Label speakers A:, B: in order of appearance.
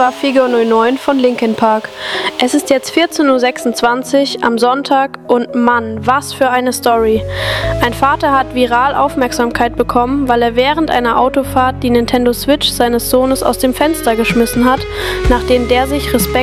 A: war Figure 09 von Linkin Park. Es ist jetzt 14:26 Uhr am Sonntag und Mann, was für eine Story. Ein Vater hat viral Aufmerksamkeit bekommen, weil er während einer Autofahrt die Nintendo Switch seines Sohnes aus dem Fenster geschmissen hat, nachdem der sich